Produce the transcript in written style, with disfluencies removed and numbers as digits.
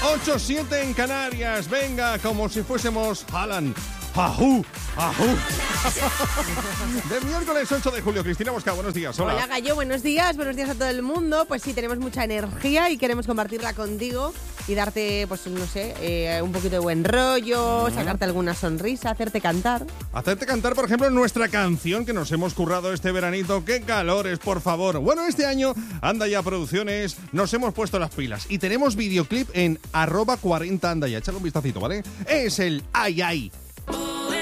8:07 en Canarias. Venga, como si fuésemos Haaland. ¡Ajú! ¡Ajú! De miércoles 8 de julio. Cristina Mosca, buenos días. Hola. Hola, Gallo, buenos días a todo el mundo. Pues sí, tenemos mucha energía y queremos compartirla contigo y darte, pues no sé, un poquito de buen rollo, sacarte alguna sonrisa, hacerte cantar. Hacerte cantar, por ejemplo, nuestra canción que nos hemos currado este veranito. ¡Qué calores, por favor! Bueno, este año, Andaya Producciones, nos hemos puesto las pilas y tenemos videoclip en @40andaya. Échale un vistacito, ¿vale? Es el Ay Ay.